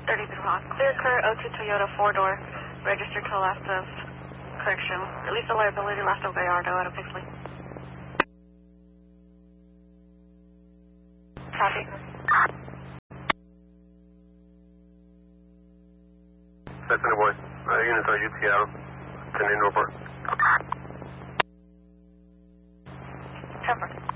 30 through Hawk. Clear clear O2 Toyota 4-door, registered to the left of correction. Release the liability left of Gallardo out of Pixley. Copy. That's in a boy. Units are UTL. 10 in report. Temper.